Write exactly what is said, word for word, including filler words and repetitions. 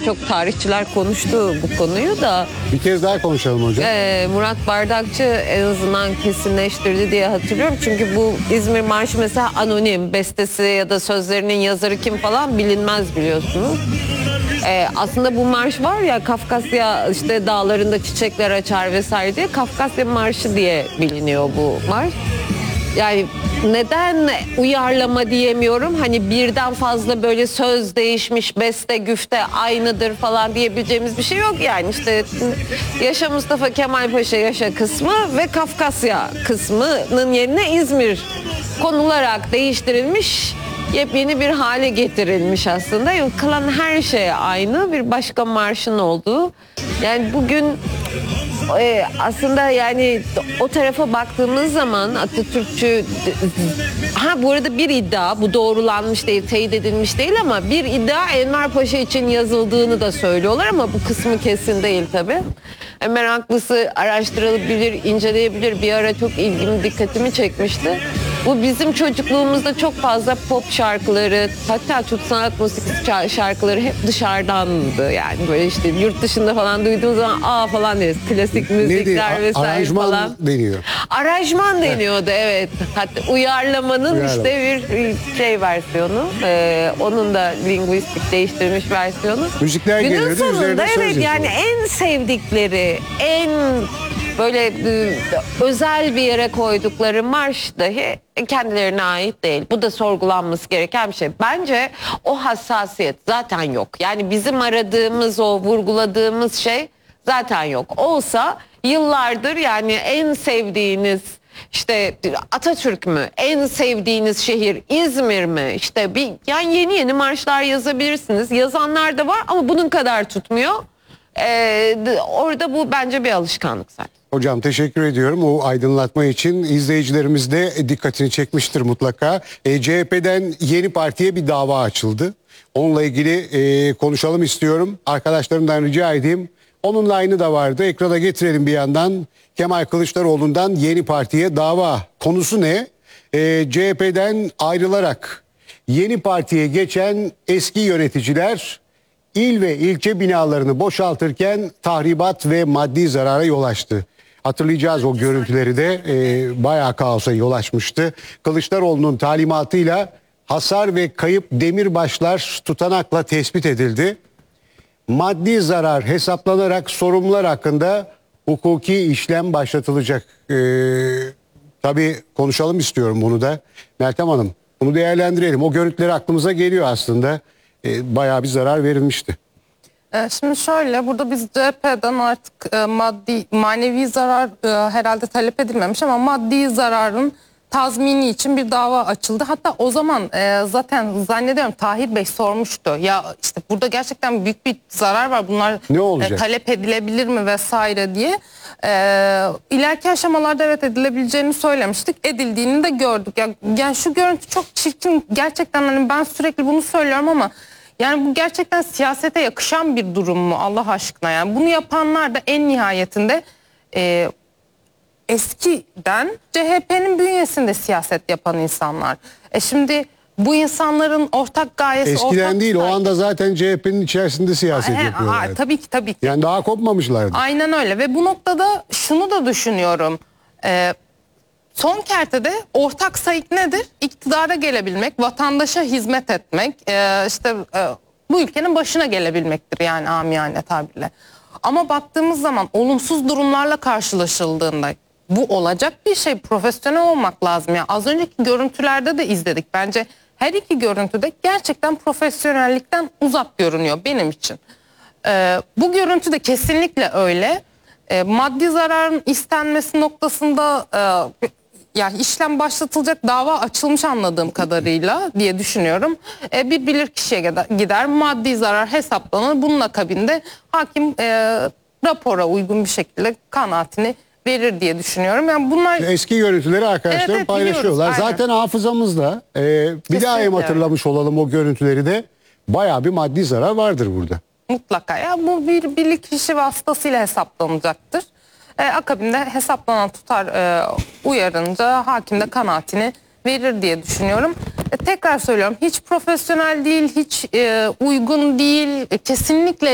çok tarihçiler konuştu bu konuyu da. Bir kez daha konuşalım hocam. Ee, Murat Bardakçı en azından kesinleştirdi diye hatırlıyorum. Çünkü bu İzmir Marşı mesela anonim, bestesi ya da sözlerinin yazarı kim falan bilinmez biliyorsunuz. Ee, aslında bu marş var ya, Kafkasya işte dağlarında çiçekler açar vesaire diye, Kafkasya Marşı diye biliniyor bu marş. Yani neden uyarlama diyemiyorum? Hani birden fazla böyle söz değişmiş, beste güfte aynıdır falan diyebileceğimiz bir şey yok yani. İşte yaşa Mustafa Kemal Paşa yaşa kısmı ve Kafkasya kısmının yerine İzmir konularak değiştirilmiş, yepyeni bir hale getirilmiş aslında. Kalan her şey aynı, bir başka marşın olduğu. Yani bugün Ee, aslında yani o tarafa baktığımız zaman Atatürkçü, ha bu arada bir iddia, bu doğrulanmış değil, teyit edilmiş değil ama bir iddia Enver Paşa için yazıldığını da söylüyorlar ama bu kısmı kesin değil tabii. E, meraklısı araştırılabilir, inceleyebilir. Bir ara çok ilgimi, dikkatimi çekmişti. Bu bizim çocukluğumuzda çok fazla pop şarkıları, hatta Türk sanat müziği şarkıları hep dışarıdandı. Yani böyle işte yurt dışında falan duyduğumuz zaman aa falan deriz. Klasik müzikler vesaire Aranjman falan. deniyor. Aranjman deniyordu evet. Hatta uyarlamanın Uyarlama. işte bir şey versiyonu. Ee, onun da linguistik değiştirilmiş versiyonu. Müzikler Günün geliyordu, sonunda üzerine söz evet yani yazıyordu. en sevdikleri, en böyle e, özel bir yere koydukları marş dahi kendilerine ait değil. Bu da sorgulanması gereken bir şey. Bence o hassasiyet zaten yok. Yani bizim aradığımız, o vurguladığımız şey zaten yok. Olsa yıllardır yani en sevdiğiniz işte Atatürk mü, en sevdiğiniz şehir İzmir mi? İşte bir yani yeni yeni marşlar yazabilirsiniz. Yazanlar da var ama bunun kadar tutmuyor. Ee, orada bu bence bir alışkanlık zaten. Hocam teşekkür ediyorum o aydınlatma için. İzleyicilerimiz de dikkatini çekmiştir mutlaka. E, C H P'den yeni partiye bir dava açıldı. Onunla ilgili e, konuşalım istiyorum. Arkadaşlarımdan rica edeyim. Onun line'ı da vardı. Ekrana getirelim bir yandan. Kemal Kılıçdaroğlu'ndan yeni partiye dava. Konusu ne? E, C H P'den ayrılarak yeni partiye geçen eski yöneticiler İl ve ilçe binalarını boşaltırken tahribat ve maddi zarara yol açtı. Hatırlayacağız o görüntüleri de e, bayağı kaosa yol açmıştı. Kılıçdaroğlu'nun talimatıyla hasar ve kayıp demirbaşlar tutanakla tespit edildi. Maddi zarar hesaplanarak sorumlular hakkında hukuki işlem başlatılacak. E, tabii konuşalım istiyorum bunu da. Meltem Hanım bunu değerlendirelim. O görüntüler aklımıza geliyor aslında. E, bayağı bir zarar verilmişti. E, Şimdi şöyle, burada biz C H P'den artık e, maddi manevi zarar e, herhalde talep edilmemiş ama maddi zararın tazmini için bir dava açıldı. Hatta o zaman e, zaten zannediyorum Tahir Bey sormuştu. Ya işte burada gerçekten büyük bir zarar var. Bunlar Ne olacak? e, talep edilebilir mi vesaire diye. E, ileriki aşamalarda evet edilebileceğini söylemiştik. Edildiğini de gördük. Ya, yani şu görüntü çok çirkin. Gerçekten hani ben sürekli bunu söylüyorum ama yani bu gerçekten siyasete yakışan bir durum mu Allah aşkına? Yani bunu yapanlar da en nihayetinde e, eskiden C H P'nin bünyesinde siyaset yapan insanlar. E şimdi bu insanların ortak gayesi... Eskiden ortak değil, o say- anda zaten C H P'nin içerisinde siyaset He, yapıyorlar. aa, tabii ki tabii ki. Yani daha kopmamışlardı. Aynen öyle ve bu noktada şunu da düşünüyorum. E, son kertede ortak sayık nedir? İktidara gelebilmek, vatandaşa hizmet etmek, e, işte e, bu ülkenin başına gelebilmektir yani amiyane tabirle. Ama baktığımız zaman olumsuz durumlarla karşılaşıldığında bu olacak bir şey, profesyonel olmak lazım. Yani az önceki görüntülerde de izledik. Bence her iki görüntüde gerçekten profesyonellikten uzak görünüyor benim için. Ee, bu görüntü de kesinlikle öyle. Ee, maddi zararın istenmesi noktasında e, yani işlem başlatılacak, dava açılmış anladığım kadarıyla diye düşünüyorum. Ee, bir bilirkişiye gider, maddi zarar hesaplanır. Bunun akabinde hakim e, rapora uygun bir şekilde kanaatini verir diye düşünüyorum. Yani bunlar Eski görüntüleri arkadaşlar Evet, evet, paylaşıyorlar. biliyoruz, aynen. Zaten hafızamızda e, bir daha hem Kesinlikle hatırlamış olalım o görüntüleri de. Bayağı bir maddi zarar vardır burada. mutlaka ya bu bir bilirkişi vasıtasıyla hesaplanacaktır. E, akabinde hesaplanan tutar e, uyarınca hakim de kanaatini verir diye düşünüyorum. E, tekrar söylüyorum, hiç profesyonel değil, hiç e, uygun değil, e, kesinlikle